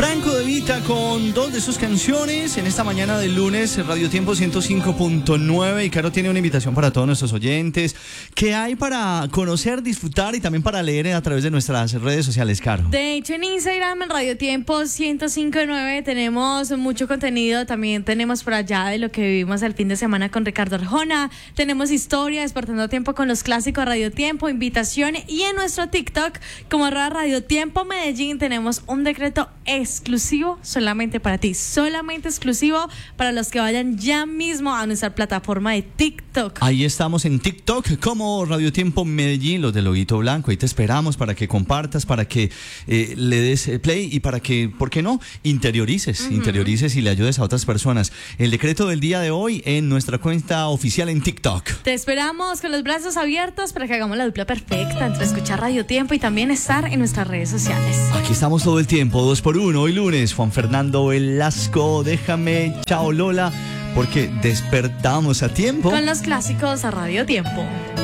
Franco De Vita con dos de sus canciones en esta mañana del lunes, Radio Tiempo 105.9. Y Caro tiene una invitación para todos nuestros oyentes. ¿Qué hay para conocer, disfrutar y también para leer a través de nuestras redes sociales, Caro? De hecho, en Instagram, en Radio Tiempo 105.9, tenemos mucho contenido. También tenemos por allá de lo que vivimos el fin de semana con Ricardo Arjona. Tenemos historia, Despertando Tiempo con los clásicos Radio Tiempo, invitación. Y en nuestro TikTok, como Radio Tiempo Medellín, tenemos un decreto exclusivo solamente para ti, solamente exclusivo para los que vayan ya mismo a nuestra plataforma de TikTok. Ahí estamos en TikTok como Radio Tiempo Medellín, los del loguito blanco. Ahí te esperamos para que compartas, para que le des play y para que, ¿por qué no? Interiorices y le ayudes a otras personas. El decreto del día de hoy en nuestra cuenta oficial en TikTok. Te esperamos con los brazos abiertos para que hagamos la dupla perfecta entre escuchar Radio Tiempo y también estar en nuestras redes sociales. Aquí estamos todo el tiempo, 2x1. Hoy lunes, Juan Fernando Velasco, déjame, chao Lola, porque despertamos a tiempo con los clásicos a Radio Tiempo.